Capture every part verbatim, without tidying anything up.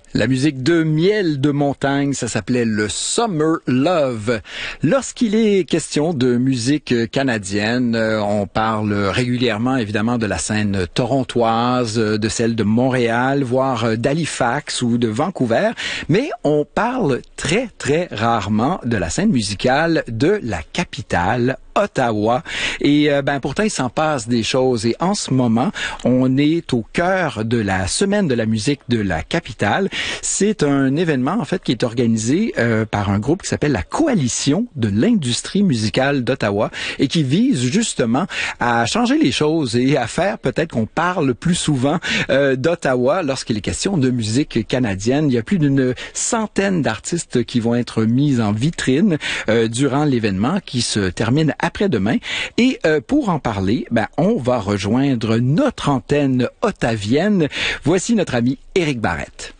La musique de Miel de Montagne, ça s'appelait le Summer Love. Lorsqu'il est question de musique canadienne, on parle régulièrement évidemment de la scène torontoise, de celle de Montréal, voire d'Halifax ou de Vancouver, mais on parle très très rarement de la scène musicale de la capitale, Ottawa. Et euh, ben pourtant, il s'en passe des choses. Et en ce moment, on est au cœur de la Semaine de la musique de la capitale. C'est un événement, en fait, qui est organisé euh, par un groupe qui s'appelle la Coalition de l'industrie musicale d'Ottawa et qui vise justement à changer les choses et à faire peut-être qu'on parle plus souvent euh, d'Ottawa lorsqu'il est question de musique canadienne. Il y a plus d'une centaine d'artistes qui vont être mis en vitrine euh, durant l'événement qui se termine après-demain. Et euh, pour en parler, ben, on va rejoindre notre antenne ottavienne. Voici notre ami Éric Barrette.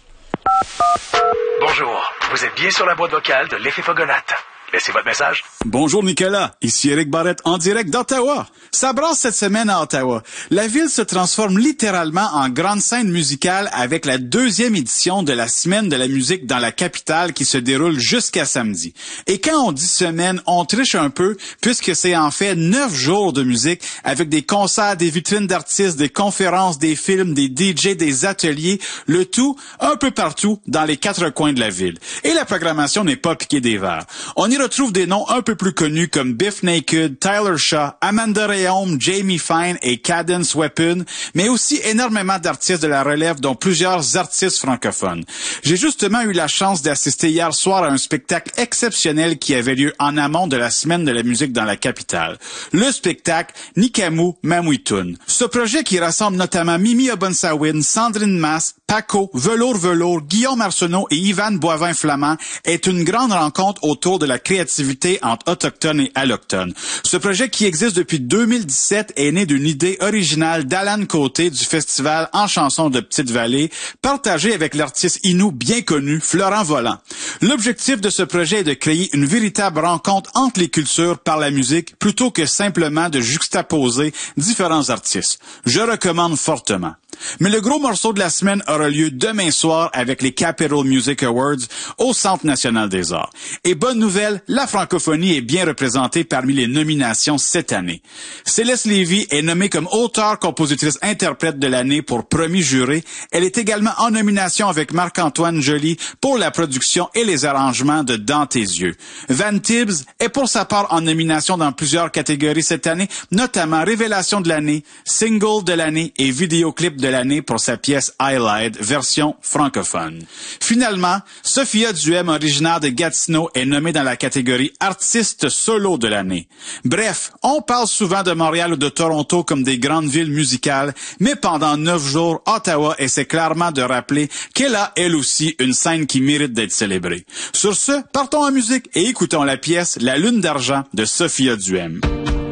Bonjour, vous êtes bien sur la boîte vocale de l'Effet Fogonate. Laissez votre message. Bonjour Nicolas, ici Éric Barrette en direct d'Ottawa. Ça brasse cette semaine à Ottawa. La ville se transforme littéralement en grande scène musicale avec la deuxième édition de la Semaine de la musique dans la capitale qui se déroule jusqu'à samedi. Et quand on dit semaine, on triche un peu puisque c'est en fait neuf jours de musique avec des concerts, des vitrines d'artistes, des conférences, des films, des D J, des ateliers, le tout un peu partout dans les quatre coins de la ville. Et la programmation n'est pas piquée des verres. On y retrouve des noms un peu plus connus comme Biff Naked, Tyler Shaw, Amanda Rayom, Jamie Fine et Cadence Weapon, mais aussi énormément d'artistes de la relève, dont plusieurs artistes francophones. J'ai justement eu la chance d'assister hier soir à un spectacle exceptionnel qui avait lieu en amont de la Semaine de la musique dans la capitale. Le spectacle Nikamu Mamuitun. Ce projet qui rassemble notamment Mimi Obonsawin, Sandrine Masse, Paco, Velour Velour, Guillaume Arsenault et Yvan Boivin-Flamand est une grande rencontre autour de la créativité entre autochtones et allochtones. Ce projet qui existe depuis deux mille dix-sept est né d'une idée originale d'Alan Côté du festival En chansons de Petite-Vallée, partagé avec l'artiste Innu bien connu, Florent Volant. L'objectif de ce projet est de créer une véritable rencontre entre les cultures par la musique plutôt que simplement de juxtaposer différents artistes. Je recommande fortement. Mais le gros morceau de la semaine aura lieu demain soir avec les Capital Music Awards au Centre national des arts. Et bonne nouvelle, la francophonie est bien représentée parmi les nominations cette année. Céleste Lévy est nommée comme auteure-compositrice-interprète de l'année pour premier juré. Elle est également en nomination avec Marc-Antoine Joly pour la production et les arrangements de Dans tes yeux. Van Tibbs est pour sa part en nomination dans plusieurs catégories cette année, notamment Révélation de l'année, Single de l'année et Vidéoclip de l'année pour sa pièce Highlight, version francophone. Finalement, Sophia Duhem, originaire de Gatineau, est nommée dans la catégorie Artiste solo de l'année. Bref, on parle souvent de Montréal ou de Toronto comme des grandes villes musicales, mais pendant neuf jours, Ottawa essaie clairement de rappeler qu'elle a, elle aussi, une scène qui mérite d'être célébrée. Sur ce, partons en musique et écoutons la pièce La Lune d'argent de Sophia Duhem.